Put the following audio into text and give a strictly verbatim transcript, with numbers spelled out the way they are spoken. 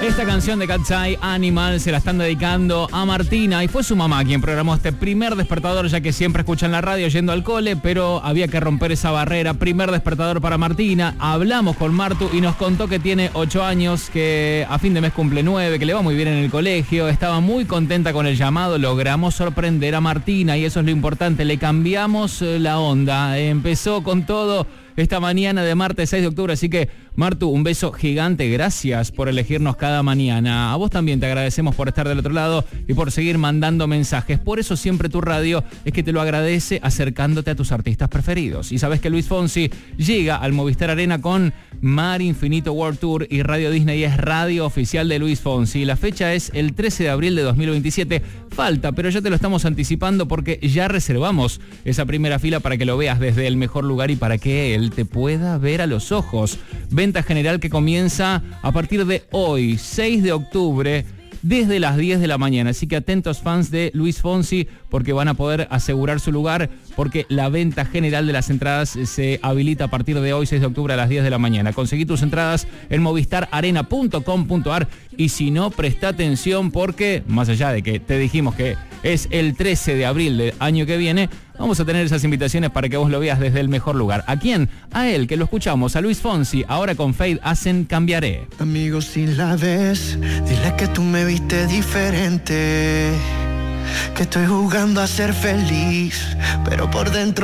Esta canción de Cat's Eye, Animal, se la están dedicando a Martina y fue su mamá quien programó este primer despertador, ya que siempre escuchan la radio yendo al cole, pero había que romper esa barrera. Primer despertador para Martina. Hablamos con Martu y nos contó que tiene ocho años, que a fin de mes cumple nueve, que le va muy bien en el colegio, estaba muy contenta con el llamado, logramos sorprender a Martina y eso es lo importante, le cambiamos la onda, empezó con todo esta mañana de martes seis de octubre, así que Martu, un beso gigante, gracias por elegirnos cada mañana. A vos también te agradecemos por estar del otro lado y por seguir mandando mensajes. Por eso siempre tu radio es que te lo agradece acercándote a tus artistas preferidos. Y sabes que Luis Fonsi llega al Movistar Arena con Mar Infinito World Tour y Radio Disney es radio oficial de Luis Fonsi. La fecha es el trece de abril de dos mil veintisiete. Falta, pero ya te lo estamos anticipando porque ya reservamos esa primera fila para que lo veas desde el mejor lugar y para que él te pueda ver a los ojos. Venta general que comienza a partir de hoy, seis de octubre, desde las diez de la mañana. Así que atentos fans de Luis Fonsi porque van a poder asegurar su lugar porque la venta general de las entradas se habilita a partir de hoy, seis de octubre a las diez de la mañana. Conseguí tus entradas en movistar arena punto com punto ar y si no, presta atención porque, más allá de que te dijimos que es el trece de abril del año que viene, vamos a tener esas invitaciones para que vos lo veas desde el mejor lugar. ¿A quién? A él, que lo escuchamos, a Luis Fonsi. Ahora con Fade hacen Cambiaré. Amigos, si la ves, dile que tú me viste diferente, que estoy jugando a ser feliz, pero por dentro